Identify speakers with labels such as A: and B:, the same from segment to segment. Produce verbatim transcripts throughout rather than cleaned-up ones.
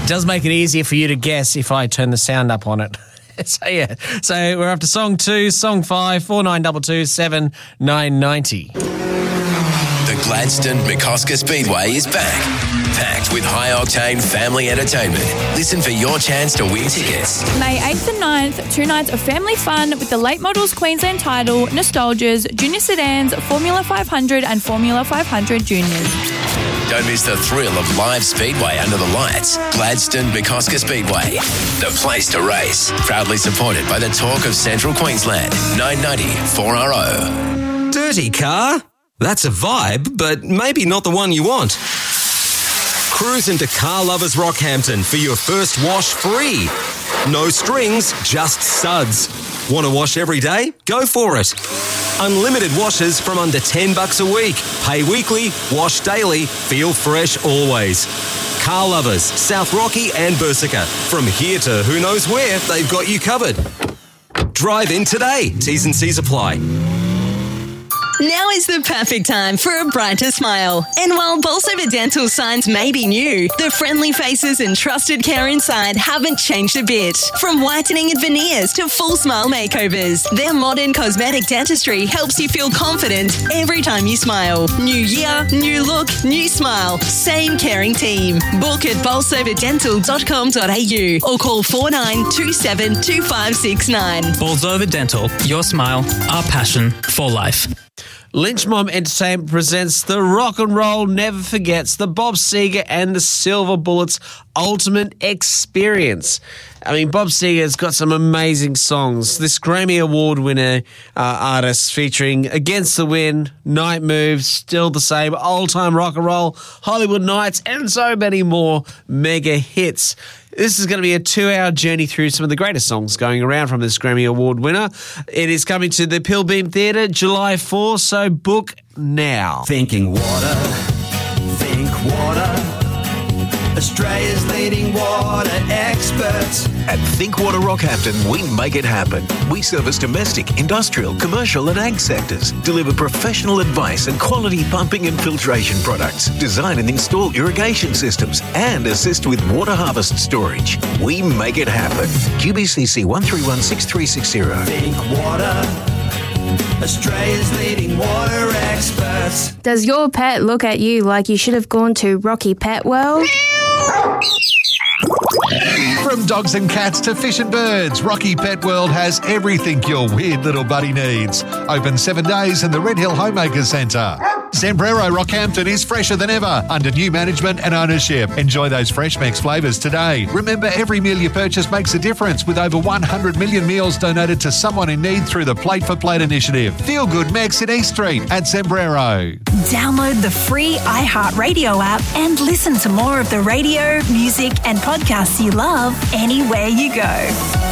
A: It does make it easier for you to guess if I turn the sound up on it. So, yeah. So, we're up to song two, song five, four nine two two, seven nine nine zero.
B: The Gladstone McCosker Speedway is back, packed with high-octane family entertainment. Listen for your chance to win tickets.
C: May eighth and ninth, two nights of family fun with the Late Models Queensland title, Nostalgias, Junior Sedans, Formula five hundred and Formula five hundred Juniors.
B: Don't miss the thrill of live speedway under the lights. Gladstone McCosker Speedway, the place to race. Proudly supported by the Talk of Central Queensland, nine ninety four R O.
D: Dirty car? That's a vibe, but maybe not the one you want. Cruise into Car Lovers Rockhampton for your first wash free. No strings, just suds. Want to wash every day? Go for it. Unlimited washes from under ten bucks a week. Pay weekly, wash daily, feel fresh always. Car Lovers, South Rocky and Bersica. From here to who knows where, they've got you covered. Drive in today. T's and C's apply.
E: Now is the perfect time for a brighter smile. And while Bolsover Dental signs may be new, the friendly faces and trusted care inside haven't changed a bit. From whitening and veneers to full smile makeovers, their modern cosmetic dentistry helps you feel confident every time you smile. New year, new look, new smile. Same caring team. Book at bolsover dental dot com dot a u or call four nine two seven two five six nine.
F: Bolsover Dental, your smile, our passion for life.
A: Lynch Mob Entertainment presents the Rock and Roll Never Forgets, the Bob Seger and the Silver Bullets Ultimate Experience. I mean, Bob Seger's got some amazing songs. This Grammy Award winner uh, artist featuring Against the Wind, Night Moves, Still the Same, Old Time Rock and Roll, Hollywood Nights, and so many more mega hits. This is going to be a two-hour journey through some of the greatest songs going around from this Grammy Award winner. It is coming to the Pilbeam Theatre July fourth, so book now.
G: Thinking water, think water. Australia's leading water experts.
H: At Think Water Rockhampton, we make it happen. We service domestic, industrial, commercial and ag sectors, deliver professional advice and quality pumping and filtration products, design and install irrigation systems, and assist with water harvest storage. We make it happen. Q B C C one three one six three six zero.
G: Think water. Australia's leading water experts.
I: Does your pet look at you like you should have gone to Rocky Pet World?
J: From dogs and cats to fish and birds, Rocky Pet World has everything your weird little buddy needs. Open seven days in the Red Hill Homemakers Centre. Zambrero Rockhampton is fresher than ever under new management and ownership. Enjoy those Fresh Mex flavours today. Remember, every meal you purchase makes a difference with over one hundred million meals donated to someone in need through the Plate for Plate initiative. Feel Good Mex in East Street at Zambrero.
K: Download the free iHeartRadio app and listen to more of the radio, music and podcasts you love anywhere you go.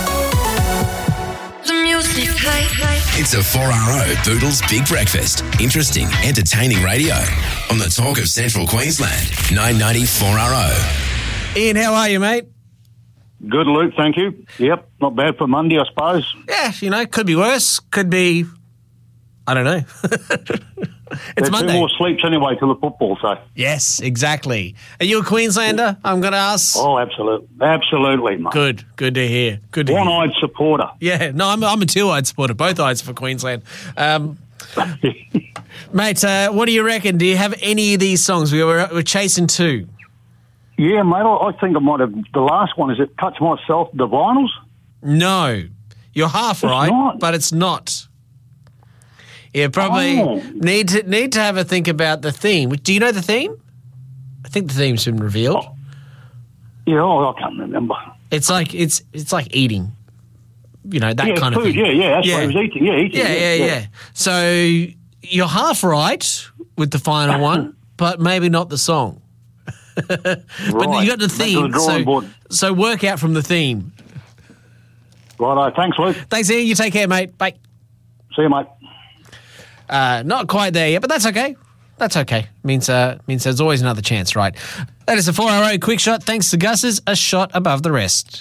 B: The music high, high. It's a four R O Boodles Big Breakfast. Interesting, entertaining radio. On the Talk of Central Queensland, nine ninety four R O.
A: Ian, how are you, mate?
L: Good, Luke, thank you. Yep, not bad for Monday, I suppose.
A: Yeah, you know, could be worse. Could be, I don't know. It's
L: There's
A: Monday.
L: two more sleeps anyway till the football, so.
A: Yes, exactly. Are you a Queenslander? I'm going to ask.
L: Oh, absolutely. Absolutely, mate.
A: Good. Good to hear. Good to
L: One-eyed
A: hear.
L: supporter.
A: Yeah, no, I'm, I'm a two-eyed supporter. Both eyes for Queensland. Um, mate, uh, what do you reckon? Do you have any of these songs? We were, we're chasing two.
L: Yeah, mate, I, I think I might have. The last one, is it Touch Myself, the Vinyls?
A: No. You're half
L: It's
A: right,
L: not.
A: but it's not. You probably
L: Oh.
A: need to need to have a think about the theme. Do you know the theme? I think the theme's been revealed.
L: Oh. Yeah, oh, I can't remember.
A: It's like it's it's like eating. You know, that
L: yeah,
A: kind
L: food,
A: of thing.
L: yeah, yeah, that's what he was eating, yeah, eating.
A: Yeah, yeah, yeah, yeah. So you're half right with the final one, but maybe not the song. But
L: Right.
A: you got the
L: Back to the
A: theme,
L: drawing
A: so,
L: board.
A: so work out from the theme.
L: Righto, thanks, Luke.
A: Thanks, Ian. You take care, mate. Bye.
L: See you, mate.
A: Uh, not quite there yet, but that's okay. That's okay. Means uh, means there's always another chance, right? That is a four R O quick shot. Thanks to Gus's, a shot above the rest.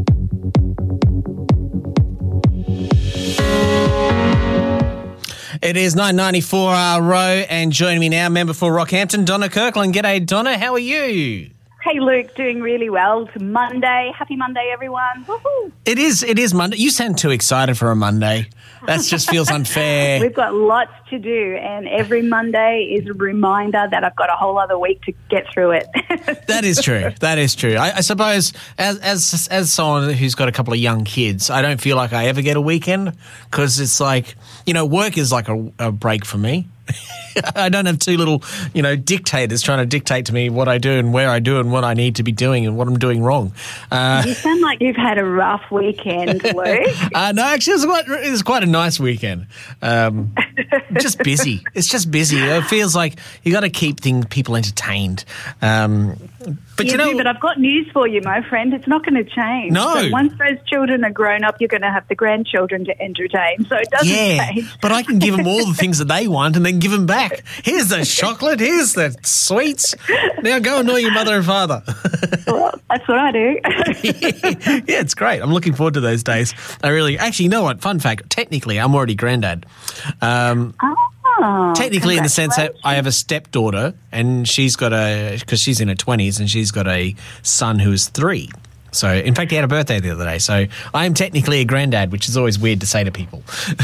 A: It is nine ninety-four R O, and joining me now, member for Rockhampton, Donna Kirkland. G'day, Donna. How are you?
M: Hey, Luke, doing really well. It's Monday. Happy Monday, everyone. Woohoo.
A: It is. It is Monday. You sound too excited for a Monday. That just feels unfair.
M: We've got lots to do, and every Monday is a reminder that I've got a whole other week to get through it.
A: That is true. That is true. I, I suppose as as as someone who's got a couple of young kids, I don't feel like I ever get a weekend because it's like, you know, work is like a, a break for me. I don't have two little, you know, dictators trying to dictate to me what I do and where I do and what I need to be doing and what I'm doing wrong. Uh,
M: you sound like you've had a rough weekend, Luke.
A: uh, no, actually, it was quite, it was quite a nice weekend. Um, just busy. It's just busy. It feels like you got to keep things, people entertained. Um, but
M: you,
A: you know,
M: do, but I've got news for you, my friend. It's not going to change.
A: No.
M: So once those children are grown up, you're going to have the grandchildren to entertain. So it doesn't
A: yeah,
M: change.
A: But I can give them all the things that they want and then give them back. Here's the chocolate. Here's the sweets. Now go annoy your mother and father.
M: Well, that's what I do.
A: Yeah, it's great. I'm looking forward to those days. I really, actually, you know what? Fun fact. Technically, I'm already granddad. Um,
M: oh,
A: technically, in the sense that I have a stepdaughter, and she's got a because she's in her twenties, and she's got a son who is three. So, in fact, he had a birthday the other day. So, I am technically a granddad, which is always weird to say to people.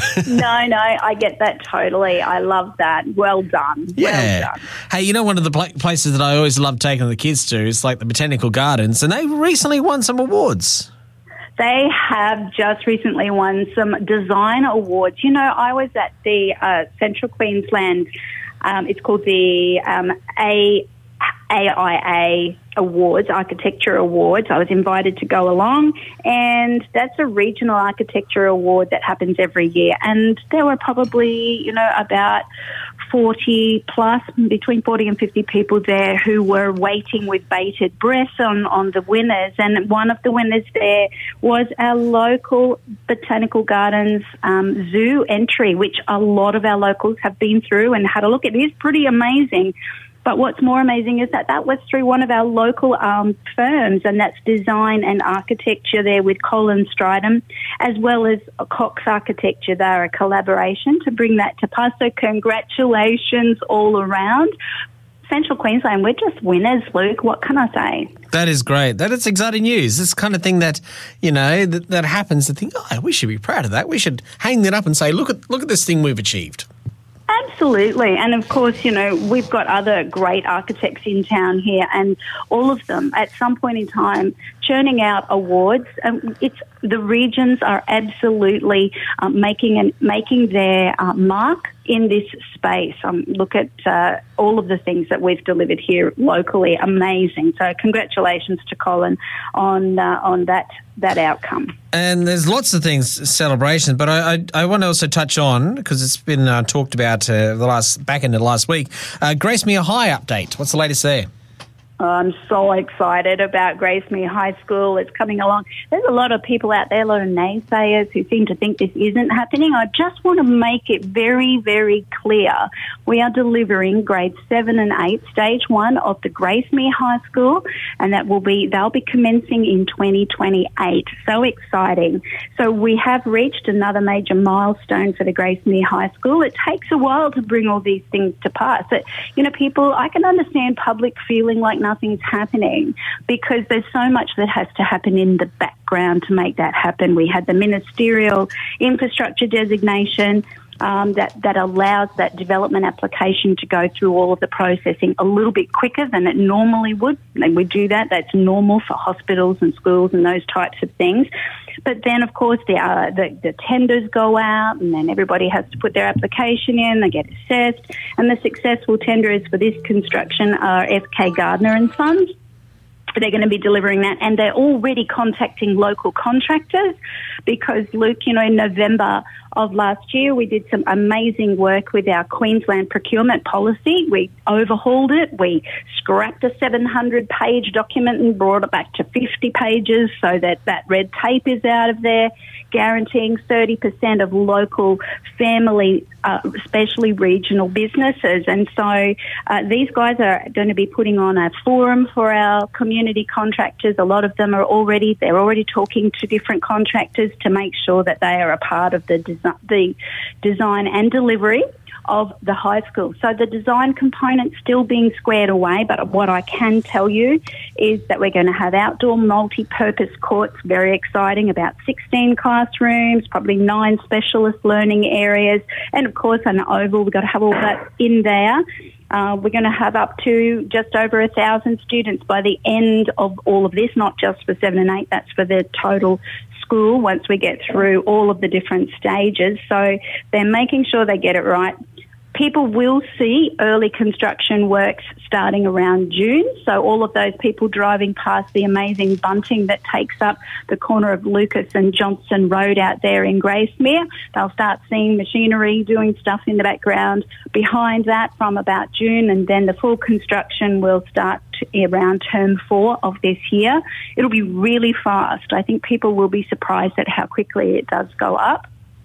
M: no, no, I get that totally. I love that. Well done.
A: Yeah.
M: Well done.
A: Hey, you know, one of the pla- places that I always love taking the kids to is like the Botanical Gardens, and they recently won some awards.
M: They have just recently won some design awards. You know, I was at the uh, Central Queensland, um, it's called the um, A. A I A Awards, Architecture Awards. I was invited to go along, and that's a regional architecture award that happens every year. And there were probably, you know, about forty plus, between forty and fifty people there who were waiting with bated breath on, on the winners. And one of the winners there was our local Botanical Gardens um, zoo entry, which a lot of our locals have been through and had a look at. It is pretty amazing. But what's more amazing is that that was through one of our local um, firms, and that's Design and Architecture there with Colin Stridham, as well as Cox Architecture. They're a collaboration to bring that to pass. So congratulations all around. Central Queensland, we're just winners, Luke. What can I say?
A: That is great. That is exciting news. This kind of thing that, you know, that, that happens to think, oh, we should be proud of that. We should hang that up and say, look at look at this thing we've achieved.
M: Absolutely. And of course, you know, we've got other great architects in town here, and all of them at some point in time churning out awards. Um, it's the regions are absolutely um, making an, making their uh, mark in this space. Um, look at uh, all of the things that we've delivered here locally. Amazing. So congratulations to Colin on uh, on that that outcome.
A: And there's lots of things, celebrations, but I I, I want to also touch on, because it's been uh, talked about uh, the last back into last week, uh, Gracemere High update. What's the latest there?
M: I'm so excited about Gracemere High School. It's coming along. There's a lot of people out there, a lot of naysayers who seem to think this isn't happening. I just want to make it very, very clear. We are delivering grades seven and eight, stage one of the Gracemere High School, and that will be, they'll be commencing in twenty twenty-eight. So exciting. So we have reached another major milestone for the Gracemere High School. It takes a while to bring all these things to pass. But, you know, people, I can understand public feeling like nothing's happening, because there's so much that has to happen in the background to make that happen. We had the ministerial infrastructure designation um, that, that allows that development application to go through all of the processing a little bit quicker than it normally would. And we do that. That's normal for hospitals and schools and those types of things. But then, of course, the, uh, the, the tenders go out, and then everybody has to put their application in. They get assessed. And the successful tenderers for this construction are F K Gardner and Sons. They're going to be delivering that, and they're already contacting local contractors because, Luke, you know, in November of last year, we did some amazing work with our Queensland procurement policy. We overhauled it. We scrapped a seven hundred page document and brought it back to fifty pages so that that red tape is out of there, guaranteeing thirty percent of local family, uh, especially regional businesses. And so uh, these guys are going to be putting on a forum for our community contractors. A lot of them are already, they're already talking to different contractors to make sure that they are a part of the, desi- the design and delivery of the high school. So the design component's still being squared away, but what I can tell you is that we're going to have outdoor multi-purpose courts, very exciting, about sixteen classrooms, probably nine specialist learning areas, and of course an oval. We've got to have all that in there. Uh, we're going to have up to just over a thousand students by the end of all of this, not just for seven and eight, that's for the total school once we get through all of the different stages. So they're making sure they get it right. People will see early construction works starting around June. So all of those people driving past the amazing bunting that takes up the corner of Lucas and Johnson Road out there in Gracemere, they'll start seeing machinery doing stuff in the background behind that from about June, and then the full construction will start around term four of this year. It'll be really fast. I think people will be surprised at how quickly it does go up.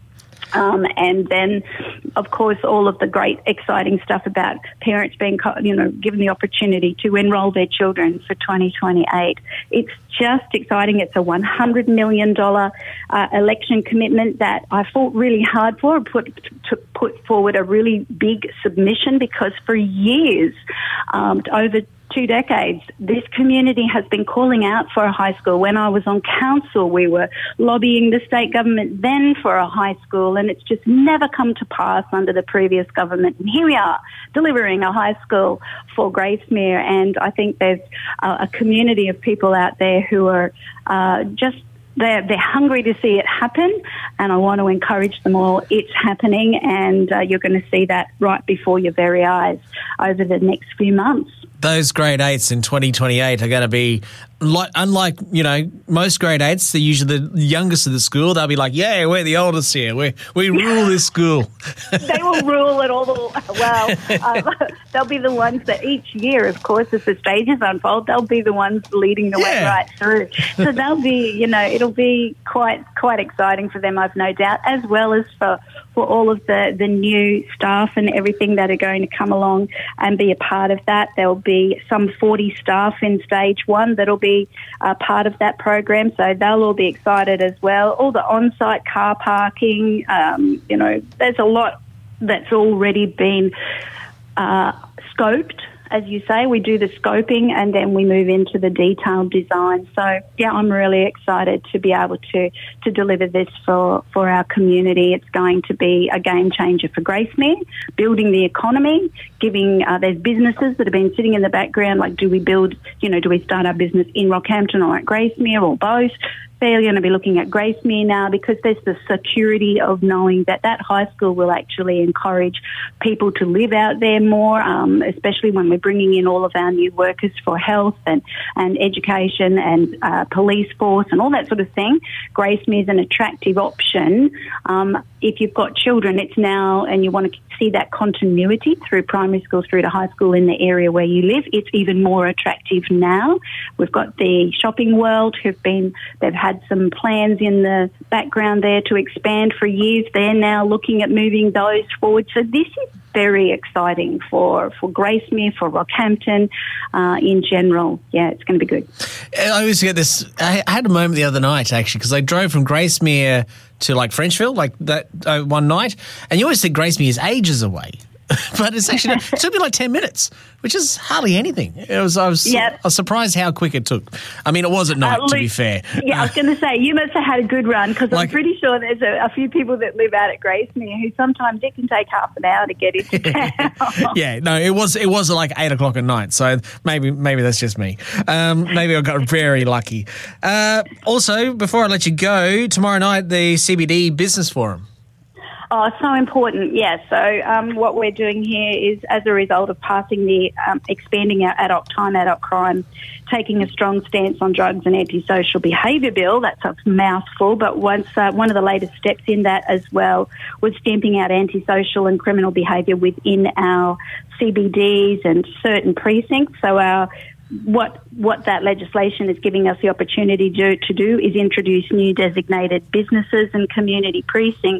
M: Um, and then, of course, all of the great, exciting stuff about parents being, you know, given the opportunity to enrol their children for twenty twenty-eight. It's just exciting. It's a one hundred million dollars uh, election commitment that I fought really hard for, put to put forward a really big submission, because for years, um, over two decades, this community has been calling out for a high school. When I was on council, we were lobbying the state government then for a high school, and it's just never come to pass under the previous government. And here we are, delivering a high school for Gracemere, and I think there's uh, a community of people out there who are uh, just They're, they're hungry to see it happen, and I want to encourage them all. It's happening, and uh, you're going to see that right before your very eyes over the next few months.
A: Those grade eights in twenty twenty-eight are going to be, like, unlike, you know, most grade eights, they're usually the youngest of the school. They'll be like, yeah, we're the oldest here. We we rule this school.
M: They will rule it all. The, well, um, they'll be the ones that each year, of course, as the stages unfold, they'll be the ones leading the way
A: Yeah.
M: right through. So they'll be, you know, it'll be quite quite exciting for them, I've no doubt, as well as for, for all of the, the new staff and everything that are going to come along and be a part of that. There'll be some forty staff in stage one that'll be uh, part of that program, so they'll all be excited as well. All the on-site car parking, um, you know, there's a lot that's already been uh, scoped. As you say, we do the scoping and then we move into the detailed design. So, yeah, I'm really excited to be able to, to deliver this for, for our community. It's going to be a game changer for Gracemere, building the economy, giving, uh, there's businesses that have been sitting in the background, like do we build, you know, do we start our business in Rockhampton or at Gracemere or both? They're going to be looking at Gracemere now, because there's the security of knowing that that high school will actually encourage people to live out there more, um, especially when we're bringing in all of our new workers for health and, and education and uh, police force and all that sort of thing. Gracemere is an attractive option. Um, if you've got children, it's now, and you want to see that continuity through primary school through to high school in the area where you live, it's even more attractive now. We've got the Shopping World who've been, they've had some plans in the background there to expand for years. They're now looking at moving those forward. So this is very exciting for, for Gracemere, for Rockhampton uh, in general. Yeah, it's going to be good.
A: I always get this. I had a moment the other night, actually, because I drove from Gracemere to, like, Frenchville, like, that uh, one night, and you always think Gracemere is ages away. But it's actually, it took me like ten minutes, which is hardly anything. It was, I was,
M: Yep.
A: I was surprised how quick it took. I mean, it was at night,
M: Uh,
A: to be
M: Luke,
A: fair.
M: Yeah, I was going to say, you must have had a good run, because
A: Like-
M: I'm pretty sure there's a, a few people that live out at Gracemere who sometimes it can take half an hour to get into town.
A: Yeah, no, it was it was like eight o'clock at night, so maybe maybe that's just me. Um, maybe I got very lucky. Uh, also, before I let you go, tomorrow night the C B D Business Forum.
M: Oh, so important, yeah. So um, what we're doing here is, as a result of passing the um, expanding our adult time, adult crime, taking a strong stance on drugs and antisocial behaviour bill. That's a mouthful, but once uh, one of the latest steps in that as well was stamping out antisocial and criminal behaviour within our C B Ds and certain precincts. So our What what that legislation is giving us the opportunity to, to do is introduce new designated businesses and community precincts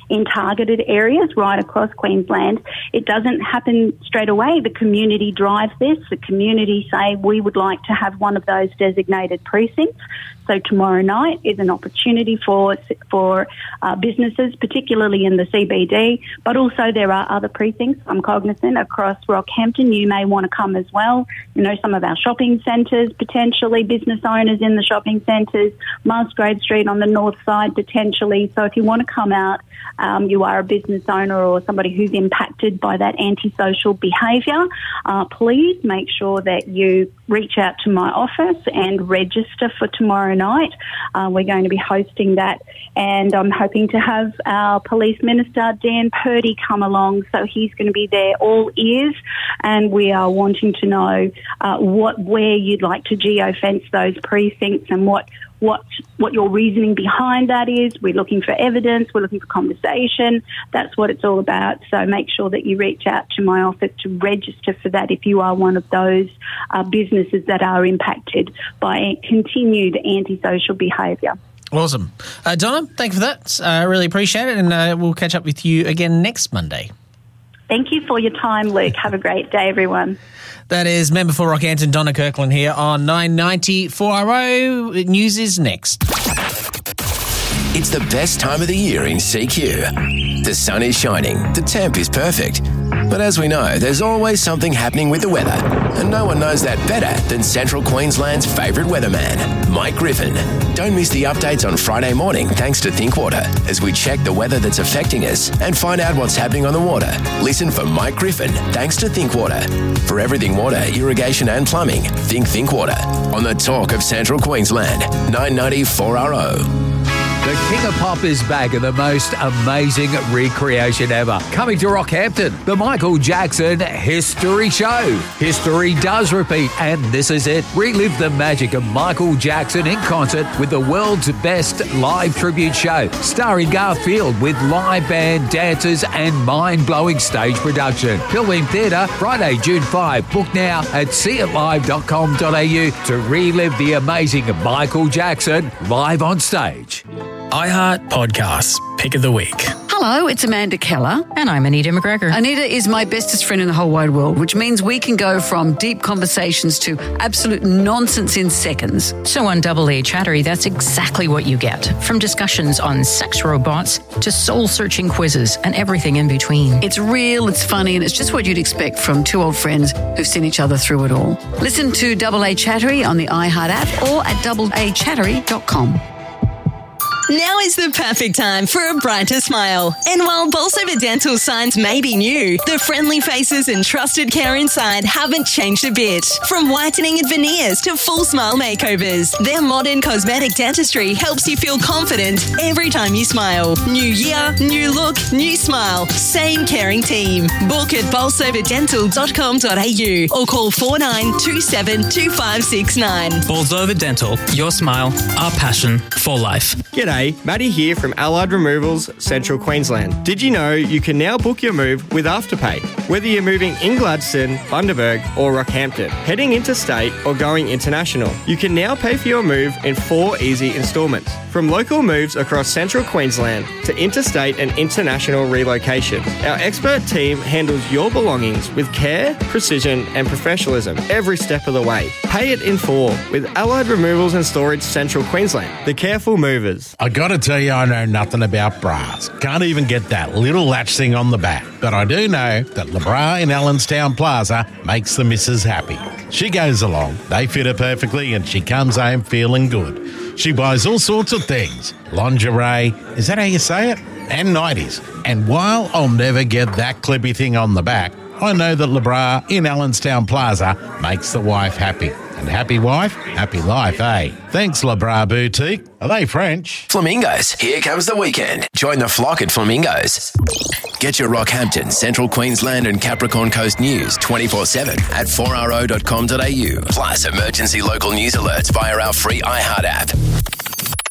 M: in targeted areas right across Queensland. It doesn't happen straight away. The community drive this. The community say we would like to have one of those designated precincts. So tomorrow night is an opportunity for for uh, businesses, particularly in the C B D, but also there are other precincts, I'm cognizant, across Rockhampton. You may want to come as well. You know, some of our shopping centres, potentially business owners in the shopping centres, Musgrave Street on the north side, potentially. So if you want to come out, um, you are a business owner or somebody who's impacted by that antisocial behaviour, uh, please make sure that you reach out to my office and register for tomorrow night. Uh, we're going to be hosting that, and I'm hoping to have our Police Minister, Dan Purdy, come along. So he's going to be there all ears, and we are wanting to know uh, what where you'd like to geo-fence those precincts and what what what your reasoning behind that is. We're looking for evidence. We're looking for conversation. That's what it's all about. So make sure that you reach out to my office to register for that if you are one of those uh, businesses that are impacted by continued antisocial behaviour.
N: Awesome. Uh, Donna, thank you for that. I uh, really appreciate it, and uh, we'll catch up with you again next Monday.
M: Thank you for your time, Luke. Have a great day, everyone.
N: That is member for Rockhampton, Donna Kirkland, here on nine ninety four R O. News is next.
B: It's the best time of the year in C Q. The sun is shining, the temp is perfect. But as we know, there's always something happening with the weather. And no one knows that better than Central Queensland's favourite weatherman, Mike Griffin. Don't miss the updates on Friday morning thanks to Thinkwater as we check the weather that's affecting us and find out what's happening on the water. Listen for Mike Griffin thanks to Thinkwater. For everything water, irrigation and plumbing, think Thinkwater. On the talk of Central Queensland, nine ninety four R O.
O: The King of Pop is back in the most amazing recreation ever. Coming to Rockhampton, the Michael Jackson History Show. History does repeat, and this is it. Relive the magic of Michael Jackson in concert with the world's best live tribute show, starring Garth Field with live band, dancers, and mind-blowing stage production. Pilbeam Theatre, Friday, June fifth. Book now at see it live dot com dot a u to relive the amazing Michael Jackson live on stage.
F: iHeart Podcasts, Pick of the Week.
P: Hello, it's Amanda Keller.
Q: And I'm Anita McGregor.
P: Anita is my bestest friend in the whole wide world, which means we can go from deep conversations to absolute nonsense in seconds.
Q: So on Double A Chattery, that's exactly what you get. From discussions on sex robots to soul-searching quizzes and everything in between.
P: It's real, it's funny, and it's just what you'd expect from two old friends who've seen each other through it all. Listen to Double A Chattery on the iHeart app or at double a chattery dot com.
E: Now is the perfect time for a brighter smile. And while Bolsover Dental signs may be new, the friendly faces and trusted care inside haven't changed a bit. From whitening and veneers to full smile makeovers, their modern cosmetic dentistry helps you feel confident every time you smile. New year, new look, new smile. Same caring team. Book at bolsover dental dot com dot a u or call four nine two seven two five six nine.
F: Bolsover Dental, your smile, our passion for life.
R: G'day, Matty here from Allied Removals, Central Queensland. Did you know you can now book your move with Afterpay? Whether you're moving in Gladstone, Bundaberg or Rockhampton, heading interstate or going international, you can now pay for your move in four easy instalments. From local moves across Central Queensland to interstate and international relocation, our expert team handles your belongings with care, precision and professionalism every step of the way. Pay it in full with Allied Removals and Storage Central Queensland, the careful movers.
S: I gotta tell you, I know nothing about bras. Can't even get that little latch thing on the back. But I do know that LeBra in Allenstown Plaza makes the missus happy. She goes along, they fit her perfectly, and she comes home feeling good. She buys all sorts of things. Lingerie, is that how you say it? And nighties. And while I'll never get that clippy thing on the back, I know that LeBra in Allenstown Plaza makes the wife happy. And happy wife, happy life, eh? Thanks, LeBra Boutique. Are they French?
B: Flamingos, here comes the weekend. Join the flock at Flamingos. Get your Rockhampton, Central Queensland and Capricorn Coast news twenty-four seven at four r o dot com dot a u. Plus emergency local news alerts via our free iHeart app.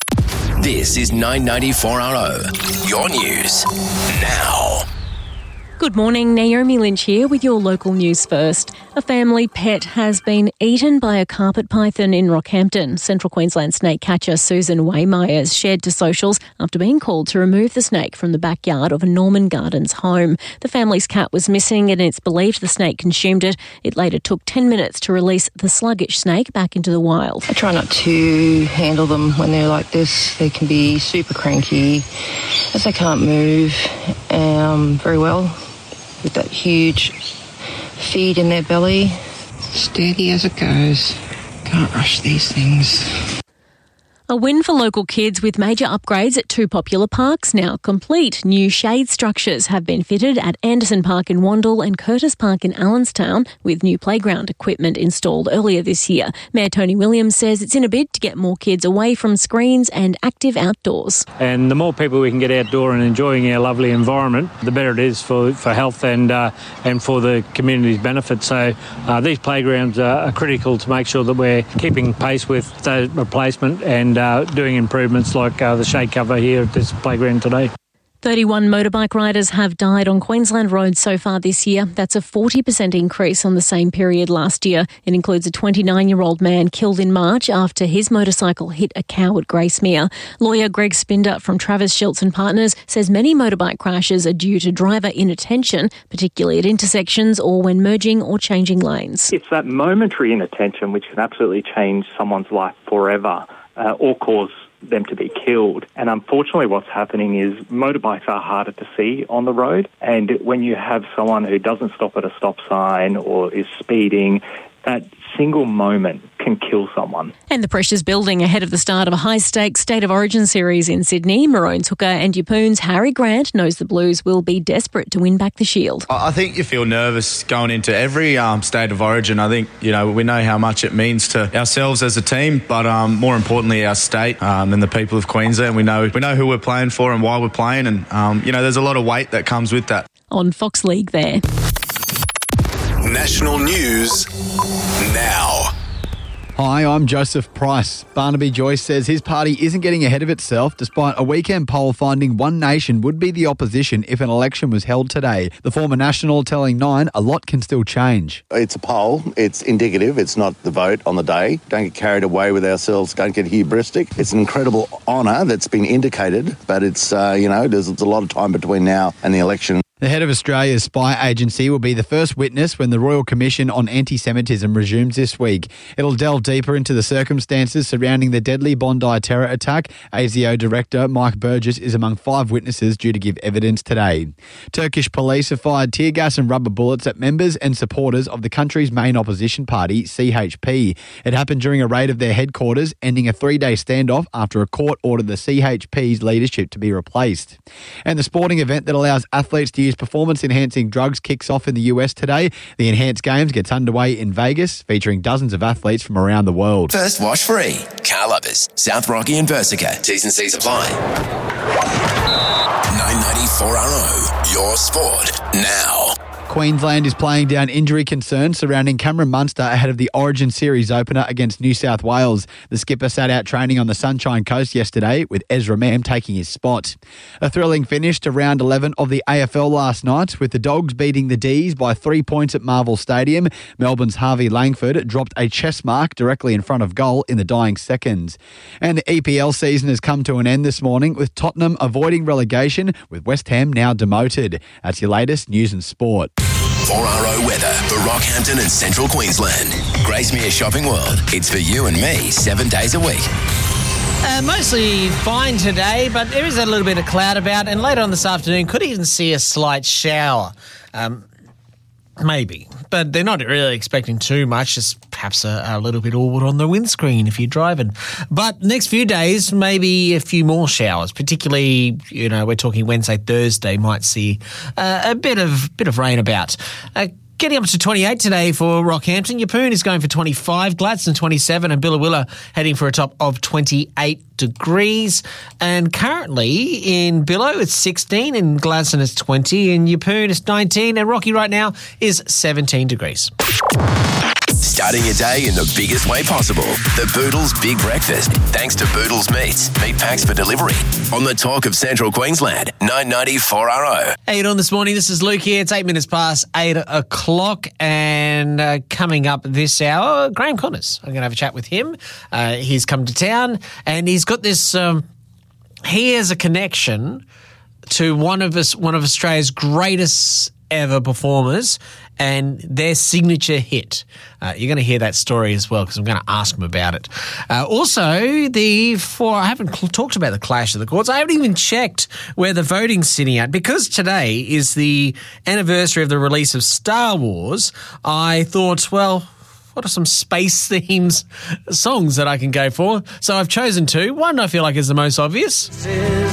B: This is nine ninety four R O. Your news now.
T: Good morning, Naomi Lynch here with your local news first. A family pet has been eaten by a carpet python in Rockhampton. Central Queensland snake catcher Susan Waymyers shared to socials after being called to remove the snake from the backyard of a Norman Gardens home. The family's cat was missing and it's believed the snake consumed it. It later took ten minutes to release the sluggish snake back into the wild.
U: I try not to handle them when they're like this. They can be super cranky as they can't move um, very well. With that huge feed in their belly. Steady as it goes. Can't rush these things.
T: A win for local kids with major upgrades at two popular parks now complete. New shade structures have been fitted at Anderson Park in Wandle and Curtis Park in Allenstown, with new playground equipment installed earlier this year. Mayor Tony Williams says it's in a bid to get more kids away from screens and active outdoors.
V: And the more people we can get outdoor and enjoying our lovely environment, the better it is for, for health and uh, and for the community's benefit. So uh, these playgrounds are, are critical to make sure that we're keeping pace with the replacement and Uh, doing improvements like uh, the shade cover here at this playground today.
T: thirty-one motorbike riders have died on Queensland roads so far this year. That's a forty percent increase on the same period last year. It includes a twenty-nine-year-old man killed in March after his motorcycle hit a cow at Gracemere. Lawyer Greg Spinder from Travis Schultz and Partners says many motorbike crashes are due to driver inattention, particularly at intersections or when merging or changing lanes.
W: It's that momentary inattention which can absolutely change someone's life forever. Uh, or cause them to be killed. And unfortunately what's happening is motorbikes are harder to see on the road, and when you have someone who doesn't stop at a stop sign or is speeding, that single moment can kill someone.
T: And the pressure's building ahead of the start of a high-stakes State of Origin series in Sydney. Maroons hooker and Yeppoon's Harry Grant knows the Blues will be desperate to win back the Shield.
X: I think you feel nervous going into every um, State of Origin. I think, you know, we know how much it means to ourselves as a team, but um, more importantly, our state um, and the people of Queensland. We know we know who we're playing for and why we're playing, and, um, you know, there's a lot of weight that comes with that.
T: On Fox League there.
B: National news now.
Y: Hi, I'm Joseph Price. Barnaby Joyce says his party isn't getting ahead of itself despite a weekend poll finding One Nation would be the opposition if an election was held today. The former National telling Nine a lot can still change.
Z: It's a poll. It's indicative. It's not the vote on the day. Don't get carried away with ourselves. Don't get hubristic. It's an incredible honour that's been indicated, but it's, uh, you know, there's, there's a lot of time between now and the election.
Y: The head of Australia's spy agency will be the first witness when the Royal Commission on Anti-Semitism resumes this week. It'll delve deeper into the circumstances surrounding the deadly Bondi terror attack. A S I O Director Mike Burgess is among five witnesses due to give evidence today. Turkish police have fired tear gas and rubber bullets at members and supporters of the country's main opposition party, C H P. It happened during a raid of their headquarters, ending a three-day standoff after a court ordered the C H P's leadership to be replaced. And the sporting event that allows athletes to use performance-enhancing drugs kicks off in the U S today. The Enhanced Games gets underway in Vegas, featuring dozens of athletes from around the world.
B: First wash free. Car Lovers, South Rocky and Persica. T's and C's apply. nine ninety-four R O, your sport now.
Y: Queensland is playing down injury concerns surrounding Cameron Munster ahead of the Origin Series opener against New South Wales. The skipper sat out training on the Sunshine Coast yesterday, with Ezra Mam taking his spot. A thrilling finish to round eleven of the A F L last night, with the Dogs beating the D's by three points at Marvel Stadium. Melbourne's Harvey Langford dropped a chess mark directly in front of goal in the dying seconds. And the E P L season has come to an end this morning, with Tottenham avoiding relegation, with West Ham now demoted. That's your latest news and sport.
B: four R O weather for Rockhampton and Central Queensland. Gracemere Shopping World. It's for you and me seven days a week.
N: Uh, mostly fine today, but there is a little bit of cloud about, and later on this afternoon could even see a slight shower. Um, maybe. But they're not really expecting too much, just perhaps a, a little bit awkward on the windscreen if you're driving. But next few days, maybe a few more showers, particularly, you know, we're talking Wednesday, Thursday, might see uh, a bit of bit of rain about. Uh, Getting up to twenty-eight today for Rockhampton. Yeppoon is going for twenty-five, Gladstone twenty-seven, and Billawilla heading for a top of twenty-eight degrees. And currently in Billow it's sixteen, and Gladstone is twenty, and Yeppoon is nineteen, and Rocky right now is seventeen degrees.
B: Starting your day in the biggest way possible. The Boodles Big Breakfast. Thanks to Boodles Meats. Meat packs for delivery. On the Talk of Central Queensland. nine ninety four R O.
A: How you doing this morning? This is Luke here. It's eight minutes past eight o'clock, and uh, coming up this hour, Graham Connors. I'm going to have a chat with him. Uh, he's come to town, and he's got this. Um, he has a connection to one of us, one of Australia's greatest ever performers, and their signature hit. Uh, you're going to hear that story as well, because I'm going to ask him about it. Uh, also, the four, I haven't cl- talked about the Clash of the Chords. I haven't even checked where the voting's sitting at. Because today is the anniversary of the release of Star Wars, I thought, well, what are some space themes songs that I can go for? So I've chosen two. One I feel like is the most obvious.